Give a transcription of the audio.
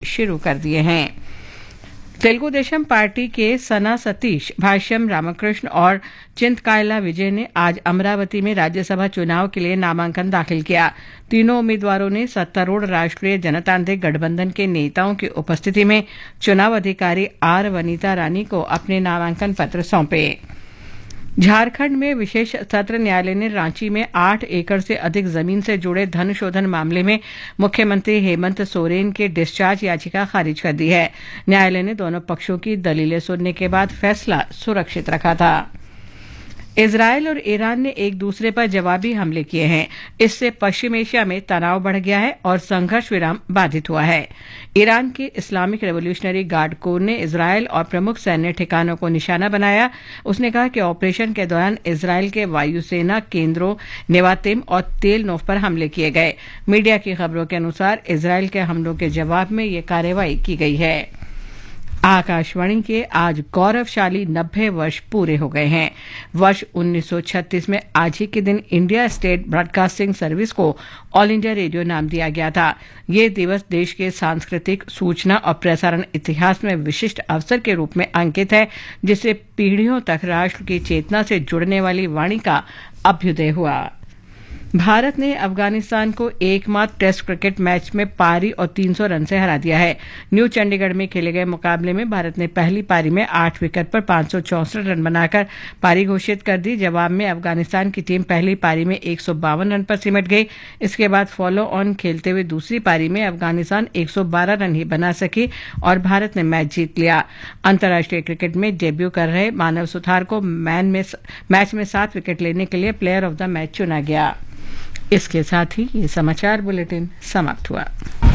शुरू कर दिए हैं। तेलुगु देशम पार्टी के सना सतीश, भाष्यम रामकृष्ण और चिंतकायला विजय ने आज अमरावती में राज्यसभा चुनाव के लिए नामांकन दाखिल किया। तीनों उम्मीदवारों ने सत्तारूढ़ राष्ट्रीय जनतांत्रिक गठबंधन के नेताओं की उपस्थिति में चुनाव अधिकारी आर वनीता रानी को अपने नामांकन पत्र सौंपे। झारखंड में विशेष सत्र न्यायालय ने रांची में 8 एकड़ से अधिक जमीन से जुड़े धन शोधन मामले में मुख्यमंत्री हेमंत सोरेन की डिस्चार्ज याचिका खारिज कर दी है। न्यायालय ने दोनों पक्षों की दलीलें सुनने के बाद फैसला सुरक्षित रखा था। इजरायल और ईरान ने एक दूसरे पर जवाबी हमले किए हैं। इससे पश्चिम एशिया में तनाव बढ़ गया है और संघर्ष विराम बाधित हुआ है। ईरान के इस्लामिक रेवोल्यूशनरी गार्ड कोर ने इजरायल और प्रमुख सैन्य ठिकानों को निशाना बनाया। उसने कहा कि ऑपरेशन के दौरान इजरायल के वायुसेना केंद्रों नेवातिम और तेल नोफ पर हमले किए गए। मीडिया की खबरों के अनुसार इजरायल के हमलों के जवाब में ये कार्रवाई की गई है। आकाशवाणी के आज गौरवशाली 90 वर्ष पूरे हो गए हैं। वर्ष 1936 में आज ही के दिन इंडिया स्टेट ब्रॉडकास्टिंग सर्विस को ऑल इंडिया रेडियो नाम दिया गया था। ये दिवस देश के सांस्कृतिक, सूचना और प्रसारण इतिहास में विशिष्ट अवसर के रूप में अंकित है, जिससे पीढ़ियों तक राष्ट्र की चेतना से जुड़ने वाली वाणी का अभ्युदय हुआ। भारत ने अफगानिस्तान को एकमात्र टेस्ट क्रिकेट मैच में पारी और 300 रन से हरा दिया है। न्यू चंडीगढ़ में खेले गए मुकाबले में भारत ने पहली पारी में 8 विकेट पर 564 रन बनाकर पारी घोषित कर दी। जवाब में अफगानिस्तान की टीम पहली पारी में 152 रन पर सिमट गई। इसके बाद फॉलो ऑन खेलते हुए दूसरी पारी में अफगानिस्तान 112 रन ही बना सकी और भारत ने मैच जीत लिया। अंतर्राष्ट्रीय क्रिकेट में डेब्यू कर रहे मानव सुथार को मैच में 7 विकेट लेने के लिए प्लेयर ऑफ द मैच चुना गया। इसके साथ ही ये समाचार बुलेटिन समाप्त हुआ।